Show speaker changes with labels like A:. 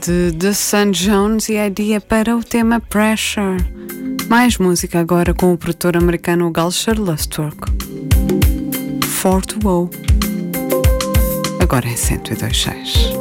A: de The Sun Jones e Idea para o tema Pressure. Mais música agora com o produtor americano Galsher Lustwerk. 420. Agora em 102.6.